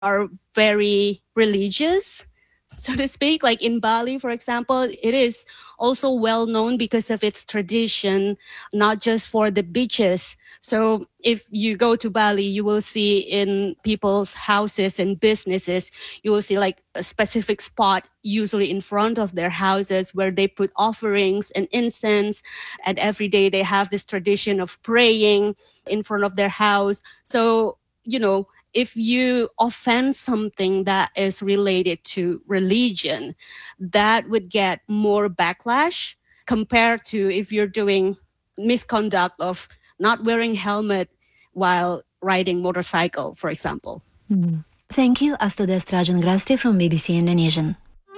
are very religious, so to speak. Like in Bali, for example, it is also well known because of its tradition, not just for the beaches. So if you go to Bali, you will see in people's houses and businesses, you will see like a specific spot, usually in front of their houses, where they put offerings and incense. And every day they have this tradition of praying in front of their house. So, if you offend something that is related to religion, that would get more backlash compared to if you're doing misconduct of not wearing helmet while riding motorcycle, for example. Mm. Thank you, Asto Destrajan Grasti from BBC Indonesian.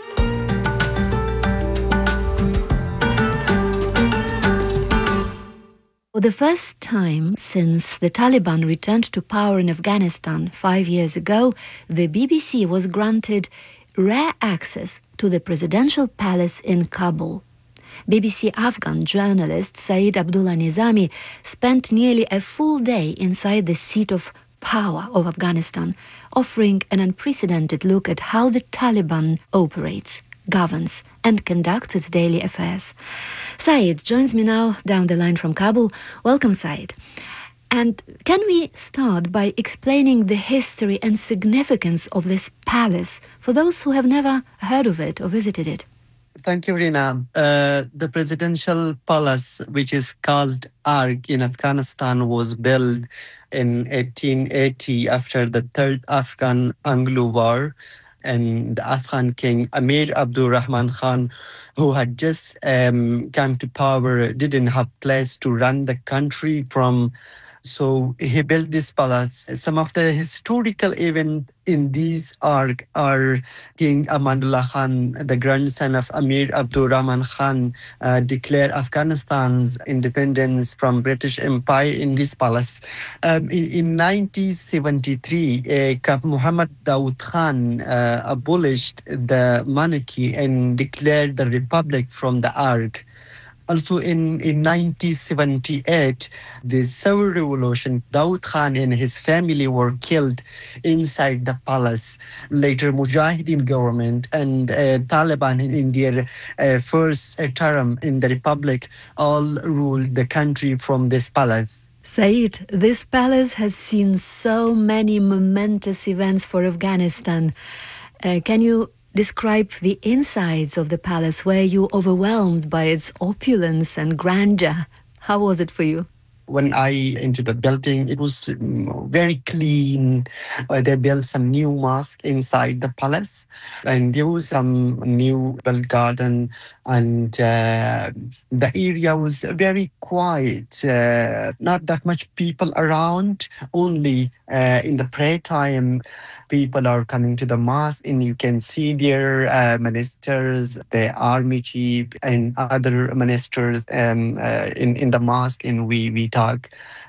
For the first time since the Taliban returned to power in Afghanistan 5 years ago, the BBC was granted rare access to the presidential palace in Kabul. BBC Afghan journalist Saeed Abdullah Nizami spent nearly a full day inside the seat of power of Afghanistan, offering an unprecedented look at how the Taliban operates, governs, and conducts its daily affairs. Saeed joins me now down the line from Kabul. Welcome, Saeed. And can we start by explaining the history and significance of this palace for those who have never heard of it or visited it? Thank you, Rina. The presidential palace, which is called Arg in Afghanistan, was built in 1880 after the Third Afghan Anglo War. And the Afghan king Amir Abdur Rahman Khan, who had just come to power, didn't have place to run the country from. So he built this palace. Some of the historical events in these are King Amanullah Khan, the grandson of Amir Abdur Rahman Khan, declared Afghanistan's independence from British Empire in this palace. In 1973, Muhammad Dawood Khan abolished the monarchy and declared the republic from the Arg. Also in 1978, the civil revolution, Dawood Khan and his family were killed inside the palace. Later, Mujahideen government and Taliban in their first term in the republic all ruled the country from this palace. Saeed, this palace has seen so many momentous events for Afghanistan. Can you describe the insides of the palace? Were you overwhelmed by its opulence and grandeur? How was it for you? When I entered the building, it was very clean. They built some new mosque inside the palace, and there was some new built garden, and the area was very quiet. Not that much people around. Only in the prayer time, people are coming to the mosque, and you can see their ministers, the army chief, and other ministers in the mosque, and we talk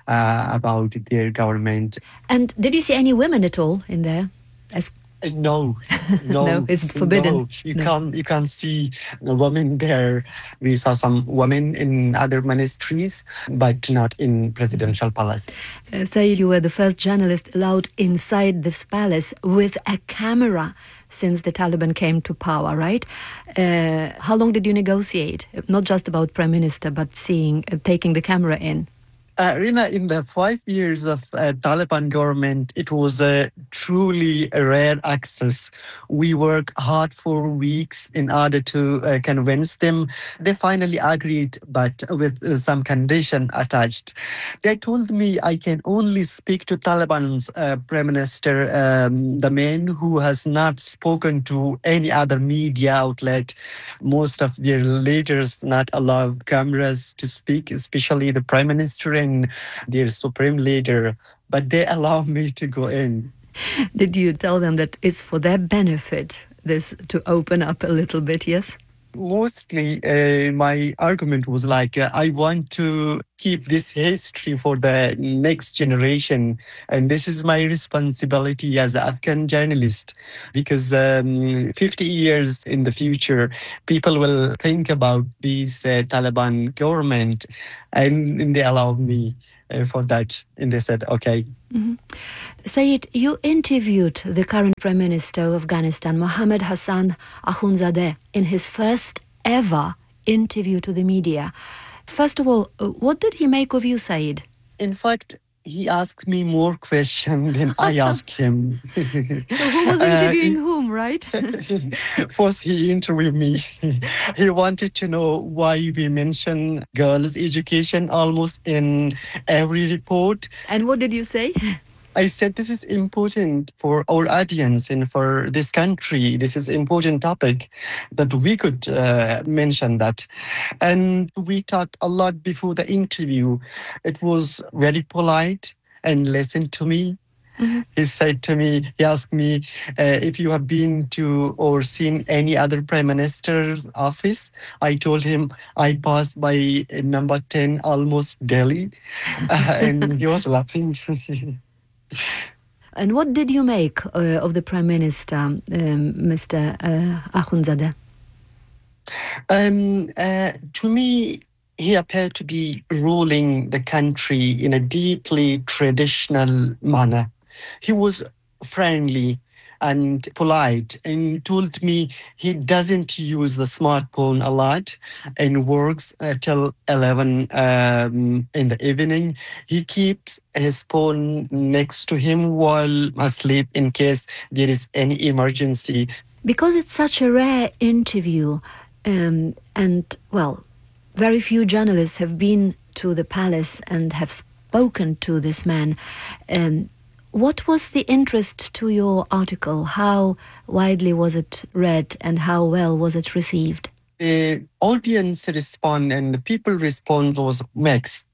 about their government. And did you see any women at all in there? No, No, it's forbidden. No, you can't see women there. We saw some women in other ministries, but not in presidential palace. Saeed, you were the first journalist allowed inside this palace with a camera since the Taliban came to power, right? How long did you negotiate? Not just about Prime Minister, but taking the camera in. Rina, in the 5 years of Taliban government, it was truly a rare access. We worked hard for weeks in order to convince them. They finally agreed, but with some condition attached. They told me I can only speak to Taliban's prime minister, the man who has not spoken to any other media outlet. Most of their leaders not allow cameras to speak, especially the prime minister and their supreme leader, but they allow me to go in. Did you tell them that it's for their benefit, this to open up a little bit, yes? Mostly, my argument was like, I want to keep this history for the next generation. And this is my responsibility as an Afghan journalist, because 50 years in the future, people will think about this Taliban government, and they allow me for that. And they said, okay. Mm-hmm. Saeed, you interviewed the current Prime Minister of Afghanistan, Mohammed Hassan Akhundzadeh, in his first ever interview to the media. First of all, what did he make of you, Saeed? In fact, he asked me more questions than I asked him. So who was interviewing whom, right? First, he interviewed me. He wanted to know why we mention girls' education almost in every report. And what did you say? I said this is important for our audience and for this country. This is important topic that we could mention that. And we talked a lot before the interview. It was very polite and listened to me. Mm-hmm. He said to me, he asked me if you have been to or seen any other prime minister's office. I told him I passed by number 10 almost daily. And he was laughing. And what did you make of the Prime Minister, Mr. Akhundzadeh? To me, he appeared to be ruling the country in a deeply traditional manner. He was friendly and polite and told me he doesn't use the smartphone a lot and works till 11 in the evening. He keeps his phone next to him while asleep in case there is any emergency. Because it's such a rare interview, and, well, very few journalists have been to the palace and have spoken to this man. What was the interest to your article? How widely was it read and how well was it received? The audience response and the people response was mixed.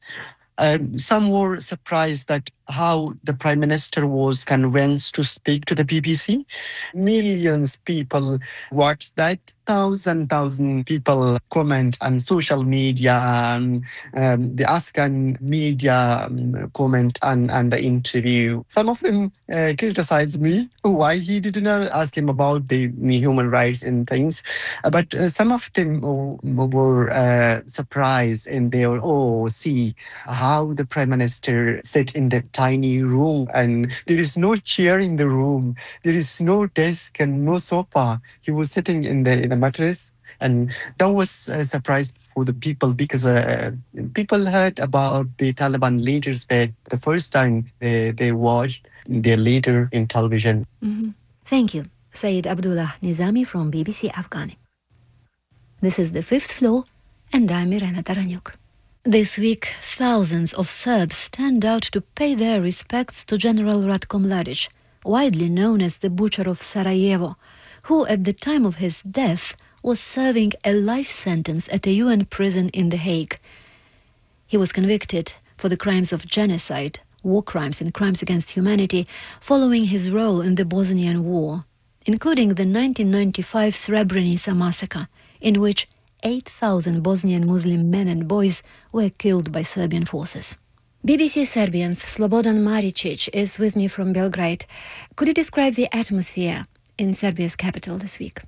Some were surprised that how the Prime Minister was convinced to speak to the BBC. Millions people watched that. Thousand people comment on social media and the Afghan media comment on the interview. Some of them criticized me why he did not ask him about the human rights and things. But some of them were surprised and they were, see how the Prime Minister sat in the tiny room and there is no chair in the room. There is no desk and no sofa. He was sitting in the mattress. And that was a surprise for the people because people heard about the Taliban leaders but the first time they watched their leader in television. Mm-hmm. Thank you. Saeed Abdullah Nizami from BBC Afghani. This is The Fifth Floor and I'm Irena Taranyuk. This week, thousands of Serbs turned out to pay their respects to General Ratko Mladic, widely known as the Butcher of Sarajevo, who at the time of his death was serving a life sentence at a UN prison in The Hague. He was convicted for the crimes of genocide, war crimes and crimes against humanity following his role in the Bosnian War, including the 1995 Srebrenica massacre, in which 8,000 Bosnian Muslim men and boys were killed by Serbian forces. BBC Serbian's Slobodan Maricic is with me from Belgrade. Could you describe the atmosphere in Serbia's capital this week?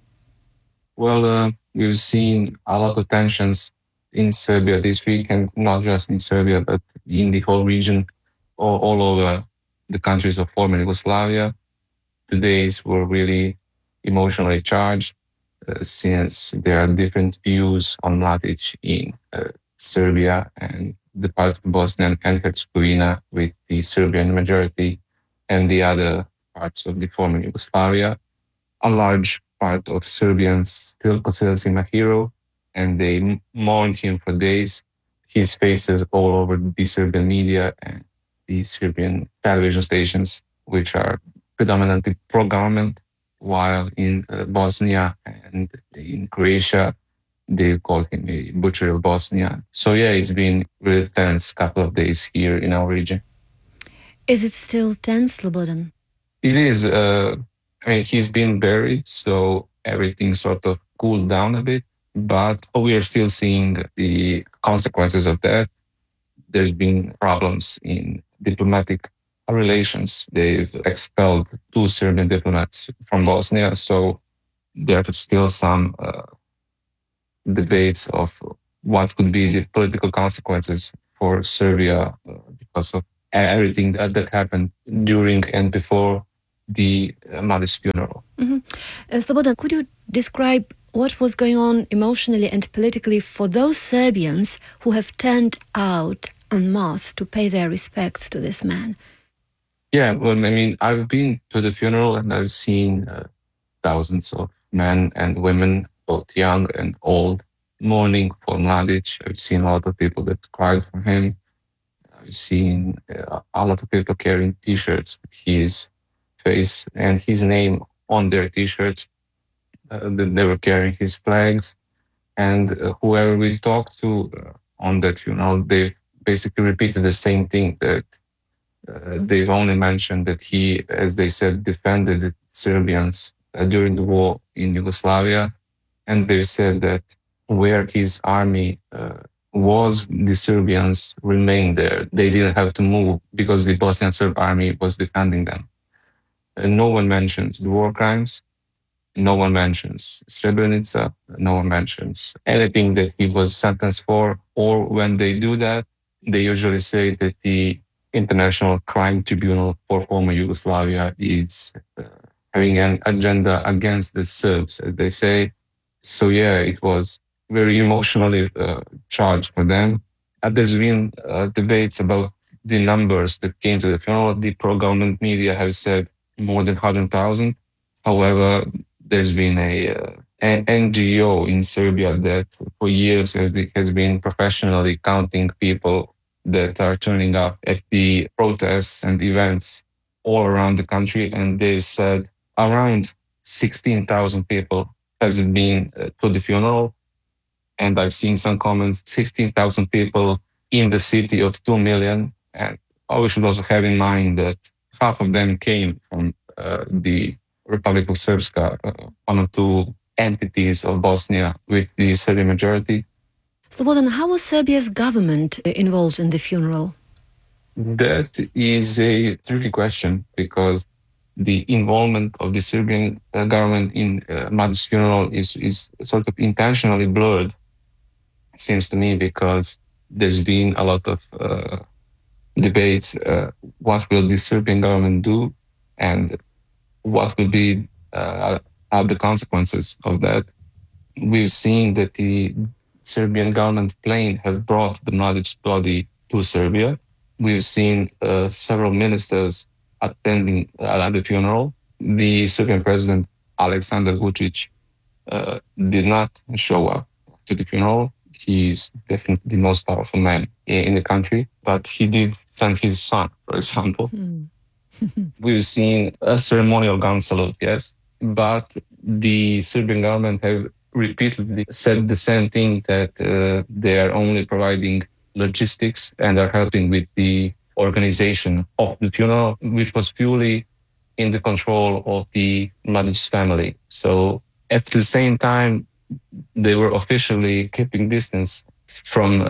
Well, we've seen a lot of tensions in Serbia this week, and not just in Serbia, but in the whole region, all over the countries of former Yugoslavia. The days were really emotionally charged since there are different views on Mladic in Serbia and the part of Bosnia and Herzegovina with the Serbian majority and the other parts of the former Yugoslavia. A large part of Serbians still considers him a hero, and they mourned him for days. His face is all over the Serbian media and the Serbian television stations, which are predominantly pro-government, while in Bosnia and in Croatia, they call him a butcher of Bosnia. So yeah, it's been really tense couple of days here in our region. Is it still tense, Slobodan? It is. He's been buried, so everything sort of cooled down a bit, but we are still seeing the consequences of that. There's been problems in diplomatic relations. They've expelled 2 Serbian diplomats from Bosnia, so there are still some debates of what could be the political consequences for Serbia because of everything that happened during and before the Mladic funeral. Slobodan, could you describe what was going on emotionally and politically for those Serbians who have turned out en masse to pay their respects to this man? Yeah, well, I mean, I've been to the funeral and I've seen thousands of men and women, both young and old, mourning for Mladic. I've seen a lot of people that cried for him. I've seen a lot of people carrying T-shirts with his face and his name on their T-shirts. They were carrying his flags. And whoever we talked to on that funeral, they basically repeated the same thing, that they've only mentioned that he, as they said, defended the Serbians during the war in Yugoslavia. And they said that where his army was, the Serbians remained there. They didn't have to move because the Bosnian Serb army was defending them. And no one mentions the war crimes. No one mentions Srebrenica. No one mentions anything that he was sentenced for. Or when they do that, they usually say that the International Crime Tribunal for former Yugoslavia is having an agenda against the Serbs, as they say. So yeah, it was very emotionally charged for them. There's been debates about the numbers that came to the funeral. The pro-government media have said more than 100,000. However, there's been an NGO in Serbia that for years has been professionally counting people that are turning up at the protests and events all around the country. And they said around 16,000 people has been to the funeral. And I've seen some comments, 16,000 people in the city of 2 million. And we should also have in mind that half of them came from the Republic of Srpska, one or two entities of Bosnia with the Serbian majority. Slobodan, how was Serbia's government involved in the funeral? That is a tricky question because the involvement of the Serbian government in Mladic's funeral is sort of intentionally blurred, it seems to me, because there's been a lot of debates. What will the Serbian government do and what will be the consequences of that? We've seen that the Serbian government plane have brought the Mladic's body to Serbia. We've seen several ministers attending the funeral. The Serbian president, Aleksandar Vučić, did not show up to the funeral. He's definitely the most powerful man in the country, but he did send his son, for example. We've seen a ceremonial gun salute, yes, but the Serbian government have repeatedly said the same thing, that they are only providing logistics and are helping with the organization of the funeral, which was purely in the control of the Mladic family. So at the same time, they were officially keeping distance from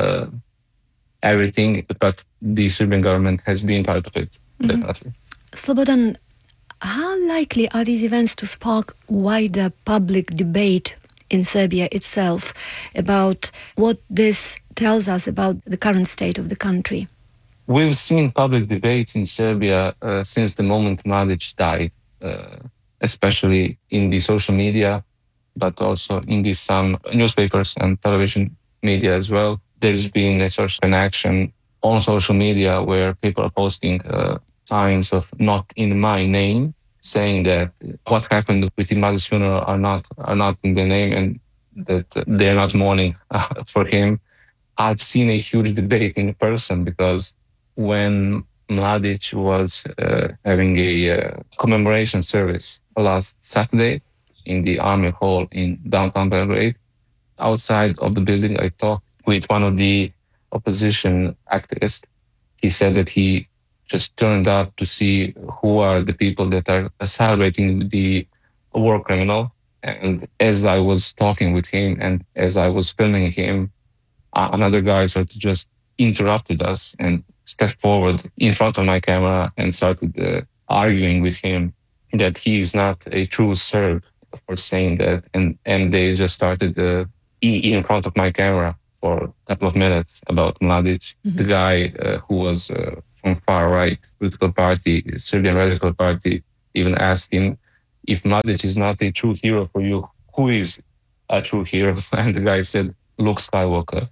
everything, but the Serbian government has been part of it, definitely. Slobodan, how likely are these events to spark wider public debate in Serbia itself about what this tells us about the current state of the country? We've seen public debates in Serbia since the moment Mladic died, especially in the social media, but also in some newspapers and television media as well. There's been a sort of an action on social media where people are posting signs of "not in my name," saying that what happened with the Mladic's funeral are not in their name and that they're not mourning for him. I've seen a huge debate in person because when Mladic was having a commemoration service last Saturday in the Army Hall in downtown Belgrade, outside of the building, I talked with one of the opposition activists. He said that he just turned up to see who are the people that are celebrating the war criminal. And as I was talking with him and as I was filming him, another guy sort of just interrupted us and stepped forward in front of my camera and started arguing with him that he is not a true Serb for saying that. And they just started in front of my camera for a couple of minutes about Mladic. The guy who was from far-right political party, Serbian Radical Party, even asked him, if Mladic is not a true hero for you, who is a true hero? And the guy said, Luke Skywalker.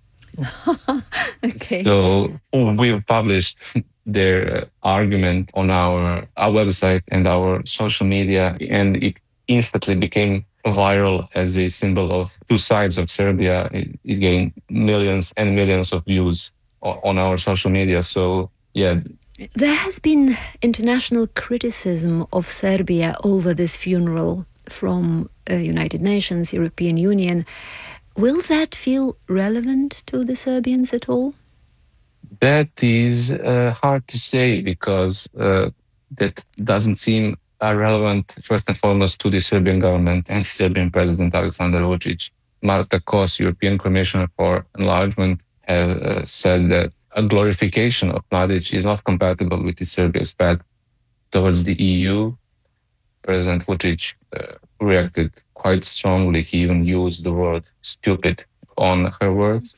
Okay. So we've published their argument on our website and our social media, and it instantly became viral as a symbol of two sides of Serbia. It gained millions and millions of views on our social media. So, yeah. There has been international criticism of Serbia over this funeral from United Nations, European Union. Will that feel relevant to the Serbians at all? That is hard to say, because that doesn't seem relevant, first and foremost, to the Serbian government and Serbian President Aleksandar Vučić. Marta Kos, European Commissioner for Enlargement, have said that a glorification of Mladic is not compatible with Serbia's path towards the EU. President Vučić reacted quite strongly. He even used the word stupid on her words.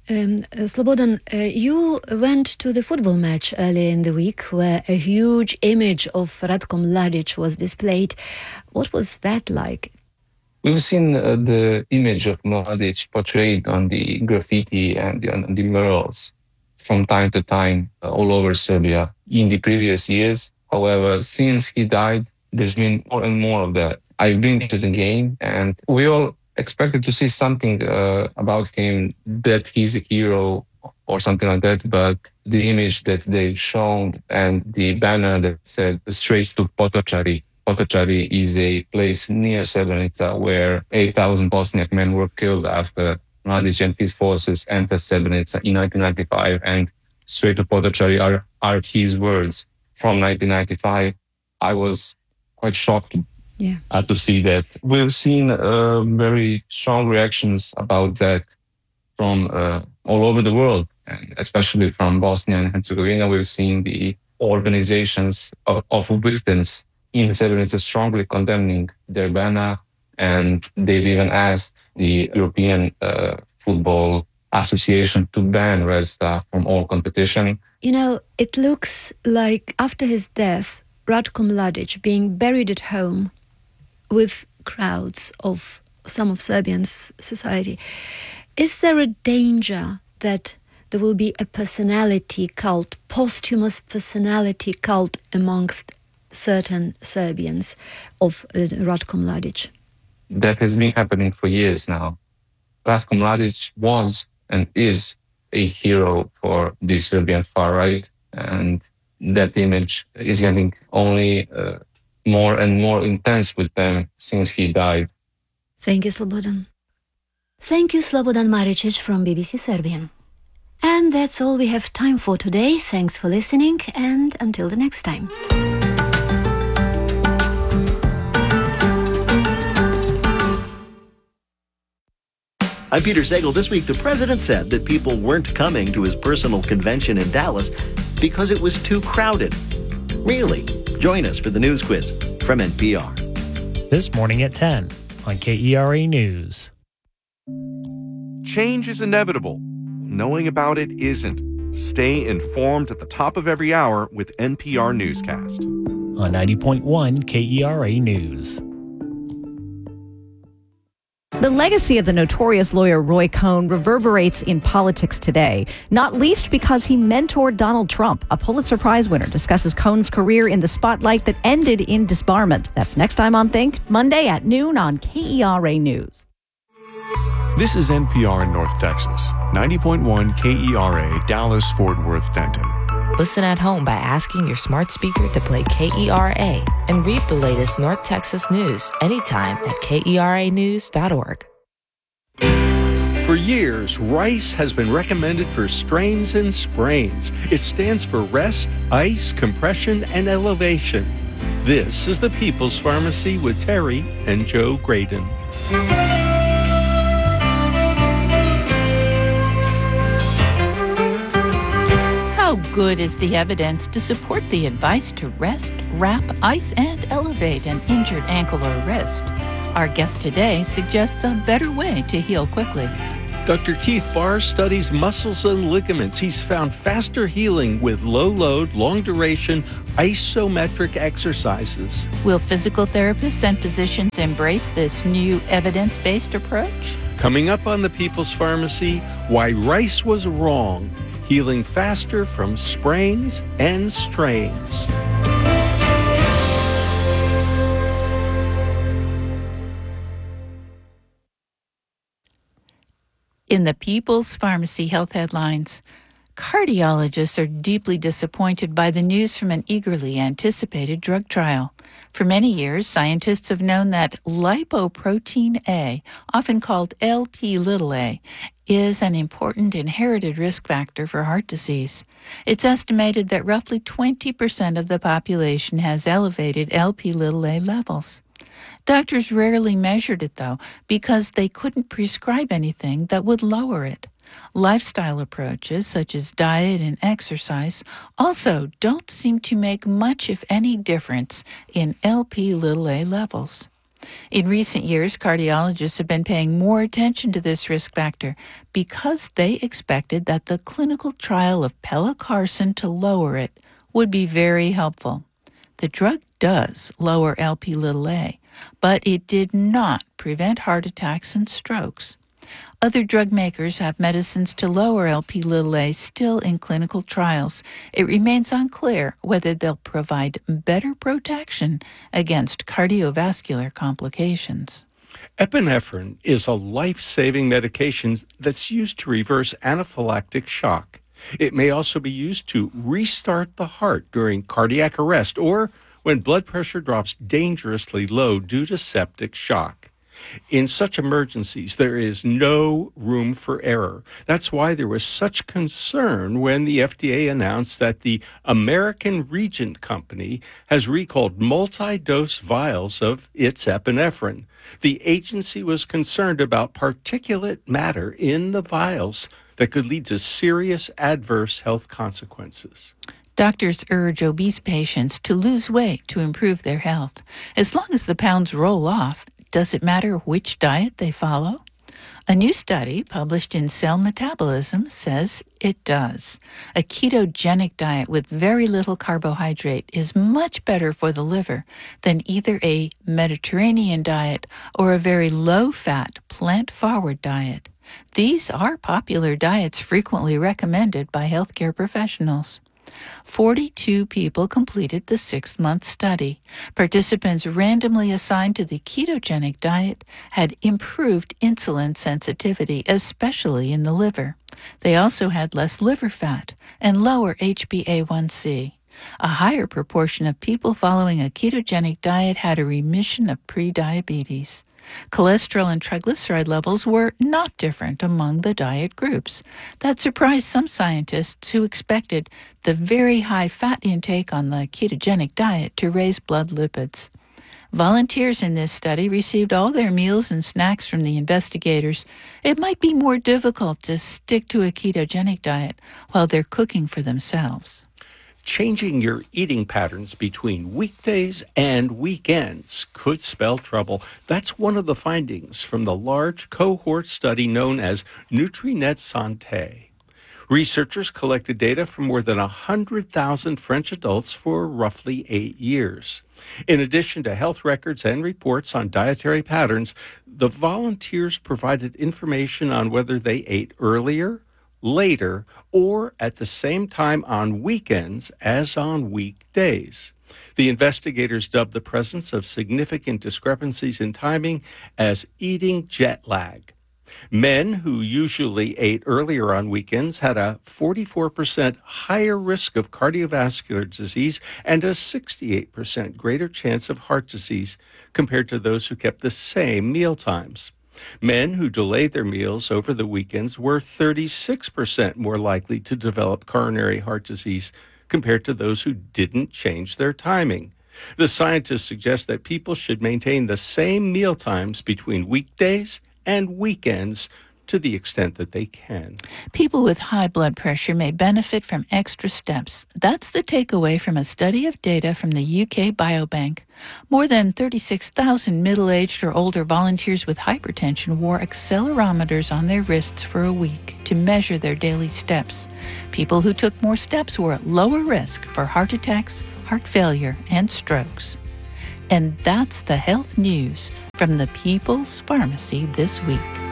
Slobodan, you went to the football match earlier in the week where a huge image of Ratko Mladic was displayed. What was that like? We've seen the image of Mladic portrayed on the graffiti and on the murals from time to time all over Serbia in the previous years. However, since he died, there's been more and more of that. I've been to the game, and we all expected to see something about him, that he's a hero or something like that. But the image that they showed and the banner that said straight to Potočari. Potočari is a place near Srebrenica where 8,000 Bosniak men were killed after Mladic and his forces entered Srebrenica in 1995. And straight to Potočari are his words from 1995. I was quite shocked to see that. We've seen very strong reactions about that from all over the world, and especially from Bosnia and Herzegovina. We've seen the organizations of victims in Srebrenica strongly condemning their banner, and they've even asked the European Football Association to ban Red Star from all competition. You know, it looks like after his death, Ratko Mladic being buried at home with crowds of some of Serbian's society. Is there a danger that there will be a personality cult, posthumous personality cult amongst certain Serbians of Ratko Mladic? That has been happening for years now. Ratko Mladic was and is a hero for the Serbian far right, and that image is getting only more and more intense with them since he died. Thank you, Slobodan. Thank you, Slobodan Maricic from BBC Serbian. And that's all we have time for today. Thanks for listening, and until the next time. I'm Peter Sagal. This week, the president said that people weren't coming to his personal convention in Dallas because it was too crowded. Really? Join us for the news quiz from NPR. This morning at 10 on KERA News. Change is inevitable. Knowing about it isn't. Stay informed at the top of every hour with NPR Newscast. On 90.1 KERA News. The legacy of the notorious lawyer Roy Cohn reverberates in politics today, not least because he mentored Donald Trump. A Pulitzer Prize winner discusses Cohn's career in the spotlight that ended in disbarment. That's next time on Think, Monday at noon on KERA News. This is NPR in North Texas, 90.1 KERA, Dallas, Fort Worth, Denton. Listen at home by asking your smart speaker to play KERA and read the latest North Texas news anytime at KERAnews.org. For years, RICE has been recommended for strains and sprains. It stands for rest, ice, compression, and elevation. This is the People's Pharmacy with Terry and Joe Graydon. How good is the evidence to support the advice to rest, wrap, ice, and elevate an injured ankle or wrist? Our guest today suggests a better way to heal quickly. Dr. Keith Barr studies muscles and ligaments. He's found faster healing with low-load, long-duration, isometric exercises. Will physical therapists and physicians embrace this new evidence-based approach? Coming up on the People's Pharmacy, why rice was wrong, healing faster from sprains and strains. In the People's Pharmacy Health Headlines, cardiologists are deeply disappointed by the news from an eagerly anticipated drug trial. For many years, scientists have known that lipoprotein A, often called Lp(a), is an important inherited risk factor for heart disease. It's estimated that roughly 20% of the population has elevated Lp(a) levels. Doctors rarely measured it, though, because they couldn't prescribe anything that would lower it. Lifestyle approaches, such as diet and exercise, also don't seem to make much, if any, difference in Lp(a) levels. In recent years, cardiologists have been paying more attention to this risk factor because they expected that the clinical trial of pelacarsen to lower it would be very helpful. The drug does lower Lp(a), but it did not prevent heart attacks and strokes. Other drug makers have medicines to lower Lp(a) still in clinical trials. It remains unclear whether they'll provide better protection against cardiovascular complications. Epinephrine is a life-saving medication that's used to reverse anaphylactic shock. It may also be used to restart the heart during cardiac arrest or when blood pressure drops dangerously low due to septic shock. In such emergencies, there is no room for error. That's why there was such concern when the FDA announced that the American Regent Company has recalled multi-dose vials of its epinephrine. The agency was concerned about particulate matter in the vials that could lead to serious adverse health consequences. Doctors urge obese patients to lose weight to improve their health. As long as the pounds roll off, does it matter which diet they follow? A new study published in Cell Metabolism says it does. A ketogenic diet with very little carbohydrate is much better for the liver than either a Mediterranean diet or a very low-fat, plant-forward diet. These are popular diets frequently recommended by healthcare professionals. 42 people completed the 6-month study. Participants randomly assigned to the ketogenic diet had improved insulin sensitivity, especially in the liver. They also had less liver fat and lower HbA1c. A higher proportion of people following a ketogenic diet had a remission of prediabetes. Cholesterol and triglyceride levels were not different among the diet groups. That surprised some scientists who expected the very high fat intake on the ketogenic diet to raise blood lipids. Volunteers in this study received all their meals and snacks from the investigators. It might be more difficult to stick to a ketogenic diet while they're cooking for themselves. Changing your eating patterns between weekdays and weekends could spell trouble. That's one of the findings from the large cohort study known as Nutrinet Santé. Researchers collected data from more than 100,000 French adults for roughly 8 years. In addition to health records and reports on dietary patterns, the volunteers provided information on whether they ate earlier, later, or at the same time on weekends as on weekdays. The investigators dubbed the presence of significant discrepancies in timing as eating jet lag. Men who usually ate earlier on weekends had a 44% higher risk of cardiovascular disease and a 68% greater chance of heart disease compared to those who kept the same meal times. Men who delayed their meals over the weekends were 36% more likely to develop coronary heart disease compared to those who didn't change their timing. The scientists suggest that people should maintain the same meal times between weekdays and weekends to the extent that they can. People with high blood pressure may benefit from extra steps. That's the takeaway from a study of data from the UK Biobank. More than 36,000 middle-aged or older volunteers with hypertension wore accelerometers on their wrists for a week to measure their daily steps. People who took more steps were at lower risk for heart attacks, heart failure, and strokes. And that's the health news from the People's Pharmacy this week.